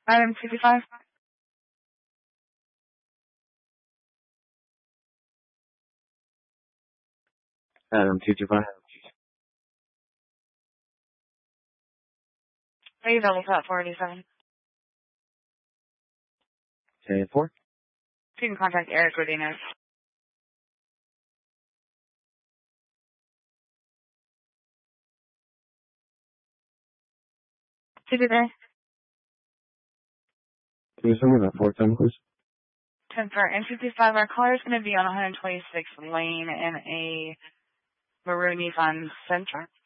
Item 55. Adam 225. Are you available for that 487? 10-4. You can contact Eric Rodinez. Today. Can you send me that 410, please? 10 for N55. Our car is going to be on 126th Lane in a maroon Nissan Sentra.